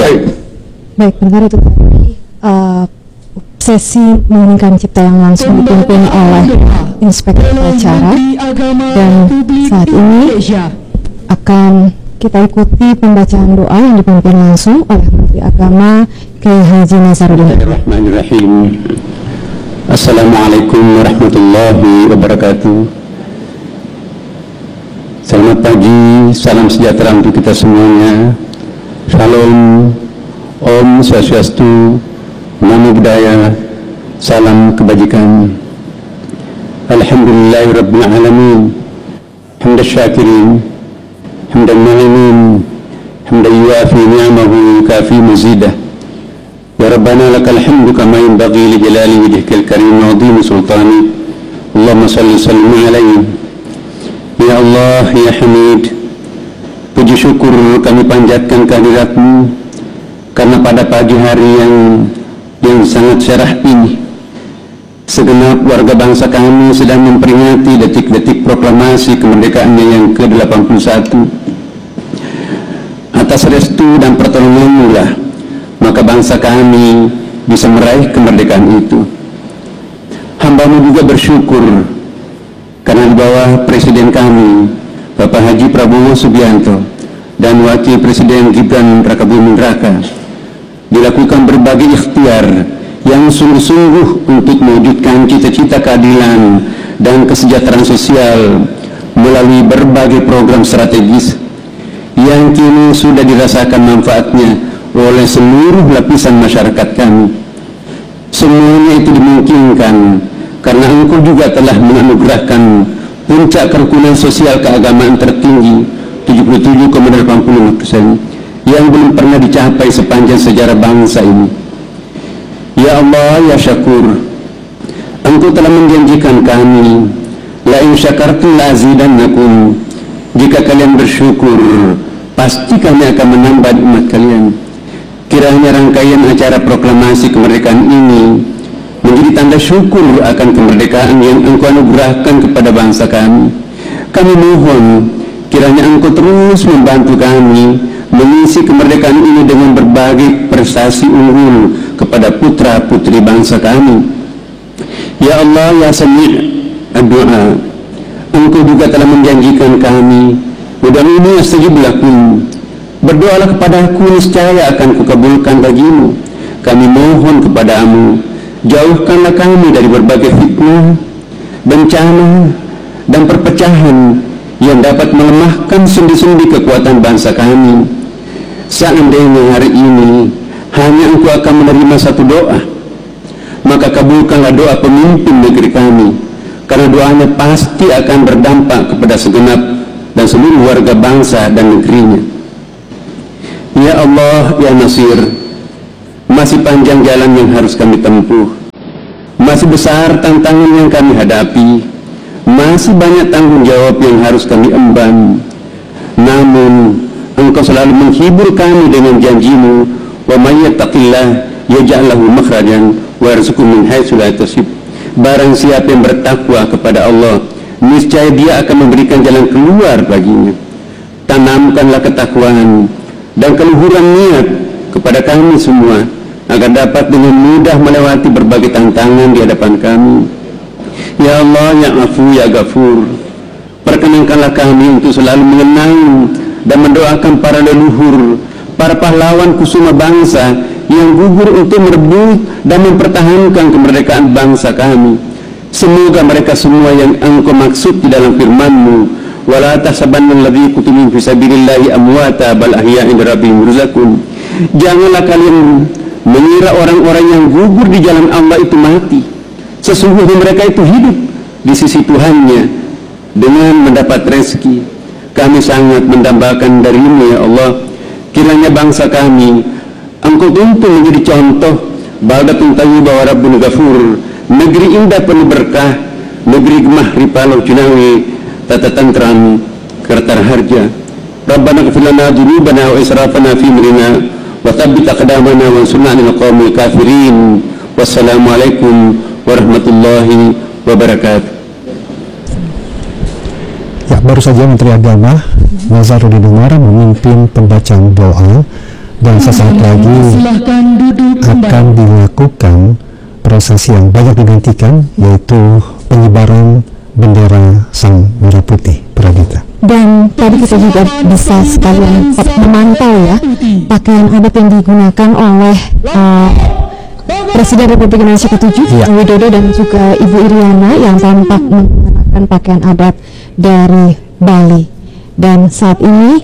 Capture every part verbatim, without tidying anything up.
Baik. Baik, pendengar, itu tadi uh, sesi menginginkan cipta yang langsung dipimpin oleh Inspektur Upacara, dan saat ini akan kita ikuti pembacaan doa yang dipimpin langsung oleh Menteri Agama Kiai Haji Nasaruddin. Bismillahirrahmanirrahim. Assalamualaikum warahmatullahi wabarakatuh. Selamat pagi, salam sejahtera untuk kita semuanya. Shalom, Om Swastiastu, Namo Buddhaya, salam kebajikan. Alhamdulillahirabbil alamin. Hamdan syakirin, hamdan na'imin, hamdan yuafi ni'amahu kafi mazidah. Ya Rabbana lakal hamdu kama yanbaghi li jalali wajhikal karim wa 'azimi sultani. Allahumma shalli sallim alaihi. Ya Allah, ya Hamid, puji syukur kami panjatkan kehadirat-Mu, karena pada pagi hari yang yang sangat cerah ini, segenap warga bangsa kami sedang memperingati detik-detik proklamasi kemerdekaannya yang ke delapan puluh satu. Atas restu dan pertolongan-Mu lah, maka bangsa kami bisa meraih kemerdekaan itu. Hamba-Mu juga bersyukur karena di bawah Presiden kami, Bapak Haji Prabowo Subianto, dan Wakil Presiden Gibran Rakabuming Raka, dilakukan berbagai ikhtiar yang sungguh-sungguh untuk mewujudkan cita-cita keadilan dan kesejahteraan sosial melalui berbagai program strategis yang kini sudah dirasakan manfaatnya oleh seluruh lapisan masyarakat kami. Semuanya itu dimungkinkan karena Engkau juga telah menganugerahkan puncak kerukunan sosial keagamaan tertinggi tujuh puluh tujuh koma delapan puluh lima persen yang belum pernah dicapai sepanjang sejarah bangsa ini. Ya Allah, ya Syakur, Engkau telah menjanjikan kami, la in syakartum la azidannakum, jika kalian bersyukur pasti kami akan menambah nikmat kalian. Kiranya rangkaian acara proklamasi kemerdekaan ini menjadi tanda syukur akan kemerdekaan yang Engkau anugerahkan kepada bangsa kami. Kami mohon kiranya Engkau terus membantu kami mengisi kemerdekaan ini dengan berbagai prestasi unggul kepada putra-putri bangsa kami. Ya Allah, ya Sami' ad-du'a, Engkau juga telah menjanjikan kami, ud'uni astajib lakum, berdoalah kepadaku, niscaya akan kukabulkan bagimu. Kami mohon kepadamu, jauhkanlah kami dari berbagai fitnah, bencana, dan perpecahan yang dapat melemahkan sendi-sendi kekuatan bangsa kami. Seandainya hari ini hanya Engkau akan menerima satu doa, maka kabulkanlah doa pemimpin negeri kami, karena doanya pasti akan berdampak kepada segenap dan seluruh warga bangsa dan negerinya. Ya Allah, ya Nasir, masih panjang jalan yang harus kami tempuh, masih besar tantangan yang kami hadapi, masih banyak tanggung jawab yang harus kami emban. Namun Engkau selalu menghibur kami dengan janji-Mu, wa may yattaqillah yaj'al lahu makhrajan wa yarzuqhu min haitsu la yahtasib. Barang siapa yang bertakwa kepada Allah, niscaya Dia akan memberikan jalan keluar baginya. Tanamkanlah ketakwaan dan keluhuran niat kepada kami semua, agar dapat dengan mudah melewati berbagai tantangan di hadapan kami. Ya Allah, ya Afu, ya Ghafur, perkenankanlah kami untuk selalu mengenang dan mendoakan para leluhur, para pahlawan kusuma bangsa yang gugur untuk merebut dan mempertahankan kemerdekaan bangsa kami. Semoga mereka semua yang Engkau maksud di dalam firman-Mu, wala tahsabanna alladzi qutilu fi sabilillahi amwata bal ahya'un rabbihim yurzaqun. Janganlah kalian mengira orang-orang yang gugur di jalan Allah itu mati. Sesungguhnya mereka itu hidup di sisi Tuhannya dengan mendapat rezeki. Kami sangat mendambakan dari-Mu, ya Allah. Kiranya bangsa kami Engkau tuntun menjadi contoh baldatun thayyibah wa rabbun ghafur, negeri indah penuh berkah, negeri gemah ripalau Cinawi, tata tentram kertar harja. Rabbana ighfir lana dzunubana wa israfana fi amrina wa tsabbit aqdamana wansurna 'alal qaumil kafirin. Wassalamualaikum warahmatullahi wabarakatuh. Ya, baru saja Menteri Agama Nasaruddin Umar memimpin pembacaan doa dan sesaat lagi akan dilakukan prosesi yang banyak dinantikan, yaitu pengibaran bendera Sang Merah Putih, Pradita. Dan tadi kita juga bisa sekalian memantau ya pakaian adat yang digunakan oleh uh, Presiden Republik Indonesia ketujuh ya. Widodo dan juga Ibu Iriana yang tampak mengenakan pakaian adat dari Bali. Dan saat ini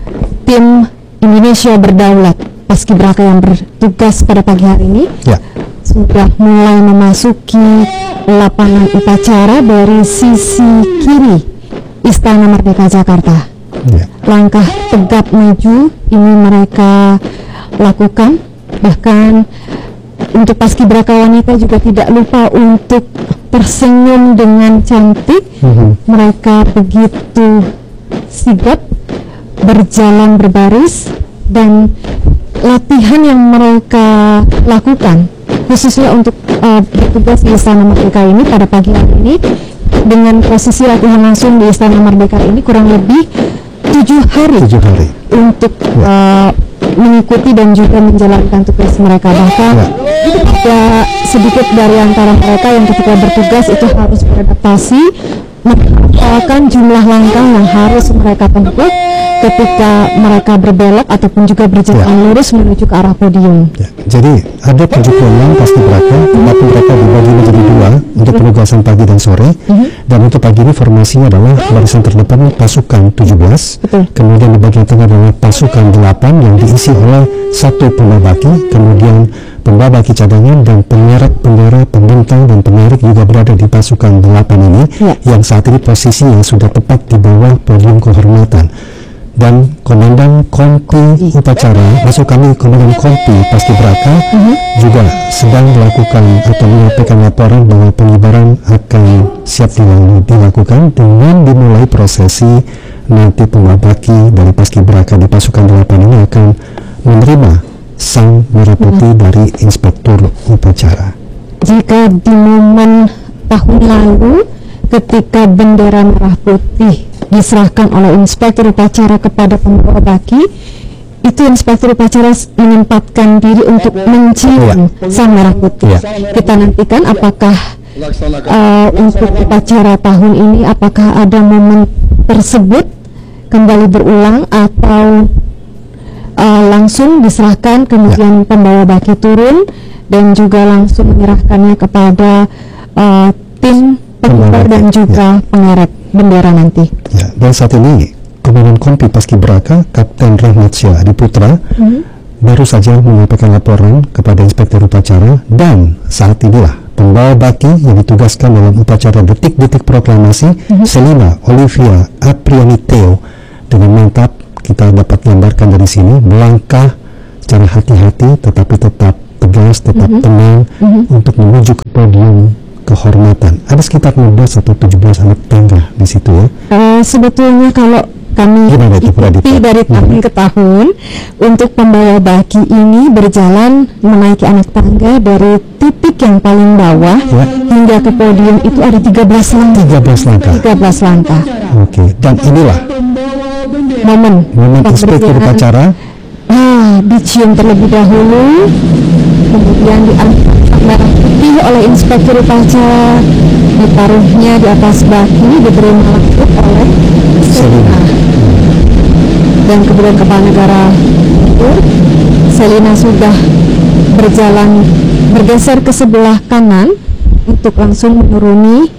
tim Indonesia Berdaulat Paskibraka yang bertugas pada pagi hari ini ya. sudah mulai memasuki lapangan upacara dari sisi kiri Istana Merdeka Jakarta. Ya. Langkah tegap maju ini mereka lakukan, bahkan untuk paskibraka wanita juga tidak lupa untuk tersenyum dengan cantik. Mm-hmm. Mereka begitu sigap berjalan berbaris, dan latihan yang mereka lakukan khususnya untuk uh, bertugas di Istana Merdeka ini pada pagi hari ini, dengan posisi latihan langsung di Istana Merdeka ini kurang lebih tujuh hari, tujuh hari. untuk ya. uh, mengikuti dan juga menjalankan tugas mereka. Bahkan ya. ada sedikit dari antara mereka yang ketika bertugas itu harus beradaptasi, menghafalkan jumlah langkah yang harus mereka tempuh ketika mereka berbelok ataupun juga berjalan ya. lurus menuju ke arah podium. Ya. Jadi ada tujuh puluh enam paskibraka, tetapi mereka dibagi menjadi dua untuk penugasan pagi dan sore. Uh-huh. Dan untuk pagi ini formasinya adalah barisan terdepan pasukan tujuh belas, Betul. kemudian di bagian tengah adalah pasukan delapan yang diisi oleh satu pembawa baki, kemudian pembawa baki cadangan dan pengerek bendera, pembentang dan penarik juga berada di pasukan delapan ini, ya. yang saat ini posisinya sudah tepat di bawah podium kehormatan. Dan Komandan Kompi Upacara, maksud kami Komandan Kompi Paskibraka uh-huh. juga sedang melakukan atau menyampaikan laporan bahwa pengibaran akan siap dilakukan dengan dimulai prosesi. Nanti pembawa baki dari Paskibraka di pasukan delapan ini akan menerima Sang Merah Putih uh-huh. dari Inspektur Upacara. Jika di momen tahun lalu ketika bendera merah putih diserahkan oleh Inspektur Upacara kepada pembawa baki, itu Inspektur Upacara menempatkan diri untuk mencium ya. Sang Merah Putih. Ya. Kita nantikan apakah uh, untuk upacara tahun ini apakah ada momen tersebut kembali berulang atau uh, langsung diserahkan kemudian ya. pembawa baki turun dan juga langsung menyerahkannya kepada uh, tim pengibar dan juga ya. pengerek bendera nanti. Ya, dan saat ini Komandan Kompi Paskibraka Kapten Rahmat Syah Adiputra hmm. baru saja menyampaikan laporan kepada Inspektur Upacara, dan saat inilah pembawa baki yang ditugaskan dalam upacara detik-detik proklamasi hmm. Selina Olivia Apriani Theo dengan mantap kita dapat gambarkan dari sini melangkah secara hati-hati tetapi tetap tegas, tetap hmm. tenang hmm. untuk menuju ke podium kehormatan. Ada sekitar enam belas atau tujuh belas anak tangga di situ ya. Uh, sebetulnya kalau kami ikuti dari tahun ke tahun, untuk pembawa baki ini berjalan menaiki anak tangga dari titik yang paling bawah ya. hingga ke podium itu ada tiga belas langkah. tiga belas langkah. tiga belas langkah. Oke, okay. Dan inilah momen momen Inspektur Upacara ah, dicium terlebih dahulu, kemudian diangkat merah putih oleh Inspektur Upacara, ditaruhnya di atas baki, diberi malakut oleh Selina, dan kemudian kepala negara itu Selina sudah berjalan bergeser ke sebelah kanan untuk langsung menuruni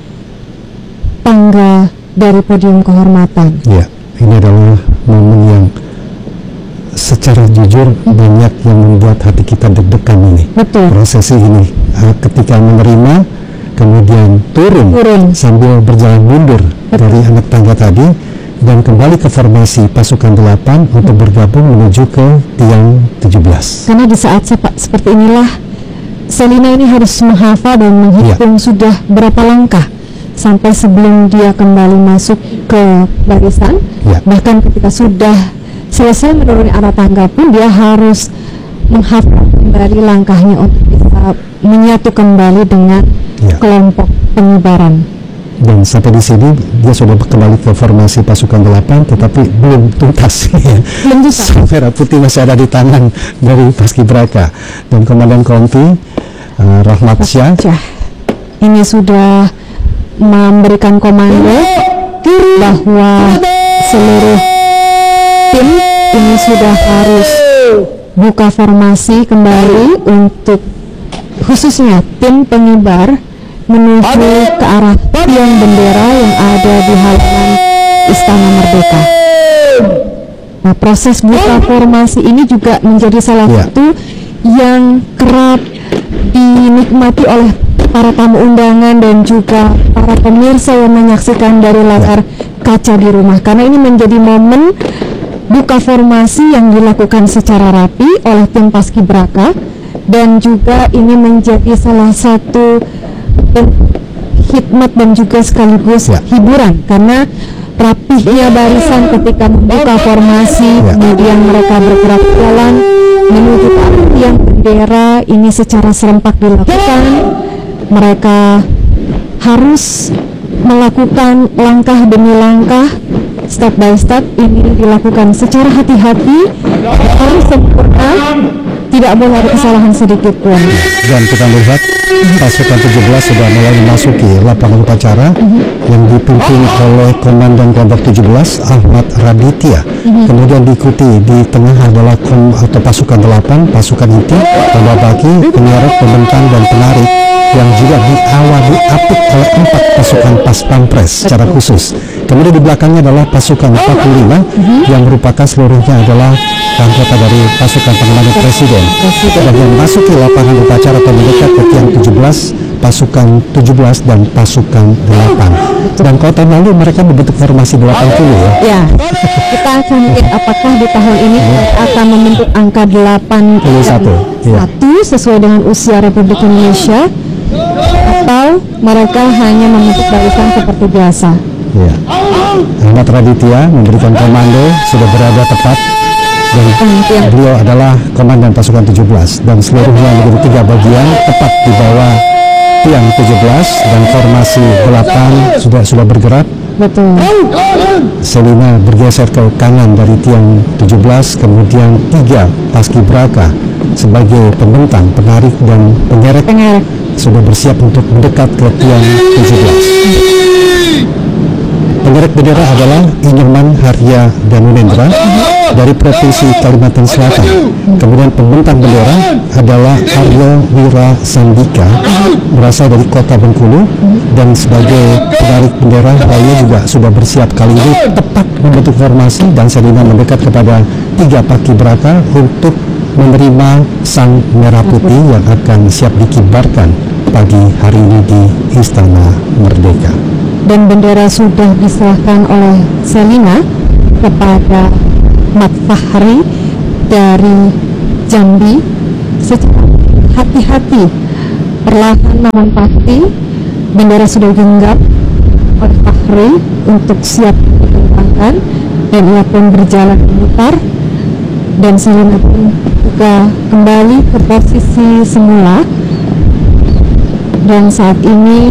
tangga dari podium kehormatan. Ya, ini adalah momen yang secara jujur banyak yang membuat hati kita deg-degan ini. Betul. Prosesi ini ketika menerima kemudian turun, turun. sambil berjalan mundur Betul. dari anak tangga tadi dan kembali ke formasi pasukan delapan hmm. untuk bergabung menuju ke tiang tujuh belas. Karena di saat sepa, seperti inilah Selina ini harus menghafal dan menghitung ya. sudah berapa langkah sampai sebelum dia kembali masuk ke barisan. Ya. Bahkan ketika sudah selesai menuruni arah tangga pun dia harus menghafal kembali langkahnya untuk bisa menyatu kembali dengan ya. kelompok pengibaran. Dan sampai di sini dia sudah kembali ke formasi pasukan delapan, tetapi belum tuntas. Ya. Belum tuntas. Merah putih masih ada di tangan dari Paskibraka dan Komandan Konti uh, Rahmat Syah. Ini sudah memberikan komando bahwa seluruh tim ini sudah harus buka formasi kembali untuk khususnya tim pengibar menuju ke arah tiang bendera yang ada di halaman Istana Merdeka. Nah, proses buka formasi ini juga menjadi salah ya. satu yang kerap dinikmati oleh para tamu undangan dan juga para pemirsa yang menyaksikan dari layar kaca di rumah, karena ini menjadi momen buka formasi yang dilakukan secara rapi oleh tim Paskibraka, dan juga ini menjadi salah satu khidmat dan juga sekaligus ya. hiburan, karena rapihnya barisan ketika membuka formasi, ya. kemudian mereka bergerak jalan menuju ke arah tiang bendera ini secara serempak dilakukan. Mereka harus melakukan langkah demi langkah, step by step, ini dilakukan secara hati-hati, harus sempurna, tidak boleh ada kesalahan sedikit pun. Dan kita melihat pasukan tujuh belas sudah mulai memasuki lapangan upacara uh-huh. yang dipimpin oleh Komandan Kelompok tujuh belas Ahmad Raditya. Uh-huh. Kemudian diikuti di tengah adalah kom atau pasukan delapan, pasukan inti, pembabaki, pengerek, pembentang dan penarik, yang juga diawali apik oleh empat pasukan pas pampres secara khusus. Kemudian di belakangnya adalah pasukan empat puluh lima uh-huh. yang merupakan seluruhnya adalah anggota dari pasukan pengamanan presiden. Dan yang masuk ke lapangan upacara atau mendekat ke tiang tujuh belas, pasukan tujuh belas dan pasukan delapan. Dan kalau tahun lalu mereka membentuk formasi delapan puluh ya. Ya, kita akan lihat apakah di tahun ini akan membentuk angka delapan puluh satu ya. sesuai dengan usia Republik Indonesia, atau mereka hanya membentuk barisan seperti biasa. Ya. Ahmad Raditya memberikan komando, sudah berada tepat, dan beliau adalah komandan pasukan tujuh belas, dan seluruhnya menjadi tiga bagian tepat di bawah tiang tujuh belas, dan formasi delapan sudah sudah bergerak. Betul. Selina bergeser ke kanan dari tiang tujuh belas, kemudian tiga Paskibraka sebagai pembentang, penarik dan pengerek, pengerek sudah bersiap untuk mendekat ke tiang tujuh belas. Pengerek bendera adalah Inyerman Harya Danunendra dari Provinsi Kalimantan Selatan. Kemudian pembentang bendera adalah Aryo Wira Sandika berasal dari Kota Bengkulu, dan sebagai penarik bendera dia juga sudah bersiap kali ini tepat membentuk formasi, dan Selina mendekat kepada tiga Paskibraka untuk menerima sang merah putih yang akan siap dikibarkan pagi hari ini di Istana Merdeka. Dan bendera sudah diserahkan oleh Selina kepada Mat Fahri dari Jambi. Secara hati-hati, perlahan namun pasti, bendera sudah genggam oleh Fahri untuk siap diterbangkan, dan ia pun berjalan memutar, dan Selina pun juga kembali ke posisi semula. Dan saat ini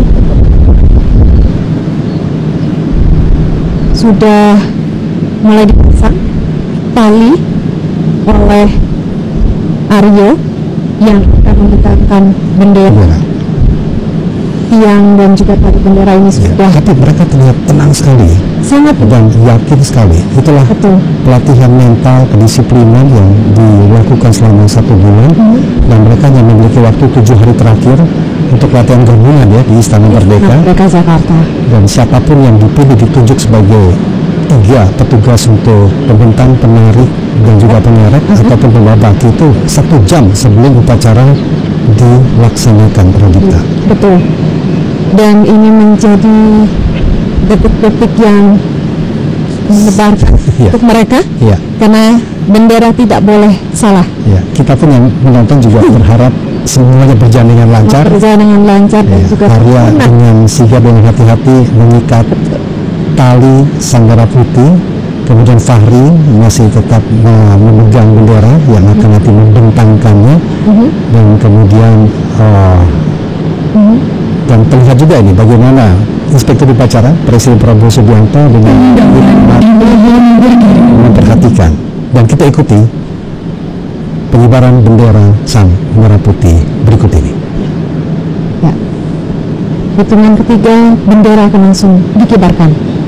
sudah mulai dipasang tali oleh Aryo yang akan membentangkan bendera. Tiang dan juga tali bendera ini sudah. Ya, tapi mereka terlihat tenang sekali, sangat dan yakin sekali. Itulah Betul. pelatihan mental kedisiplinan yang dilakukan selama satu bulan, hmm. dan mereka hanya memiliki waktu tujuh hari terakhir untuk latihan gabungan ya di Istana Merdeka. Merdeka Jakarta. Dan siapapun yang dipilih ditunjuk sebagai tiga petugas untuk pembentang, penarik dan juga pengerek uh-huh. ataupun pembabaki itu satu jam sebelum upacara dilaksanakan, Pradipta. Betul. Dan ini menjadi detik-detik yang menyebarkan ya. untuk mereka, ya. karena bendera tidak boleh salah. Ya, kita pun yang menonton juga berharap semuanya berjalan dengan lancar. Berjalan dengan lancar ya. dan juga Arya dengan sigap dan hati-hati mengikat tali sang merah putih, kemudian Fahri masih tetap uh, memegang bendera yang akan nanti membentangkannya, uh-huh. dan kemudian uh, uh-huh. dan terlihat juga ini bagaimana Inspektur Upacara Presiden Prabowo Subianto dengan memperhatikan, dan kita ikuti pengibaran bendera Sang Merah Putih berikut ini. Ya. Hitungan ketiga, bendera akan langsung dikibarkan.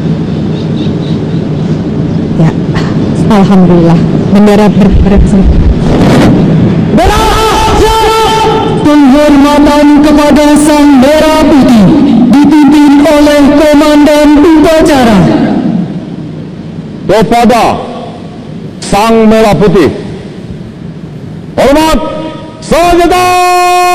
Ya, alhamdulillah, bendera berrepresentasi. Penghormatan kepada Sang Merah Putih dipimpin oleh Komandan Upacara. Kepada Sang Merah Putih, hormat senjata!